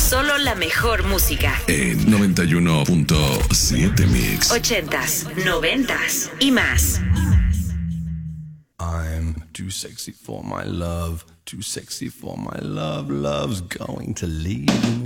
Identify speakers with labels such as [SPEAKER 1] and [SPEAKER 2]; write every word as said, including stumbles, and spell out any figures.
[SPEAKER 1] Solo la mejor música.
[SPEAKER 2] En noventa y uno punto siete Mix.
[SPEAKER 1] Ochentas, noventas y más.
[SPEAKER 3] I'm too sexy for my love, too sexy for my love, love's going to leave me.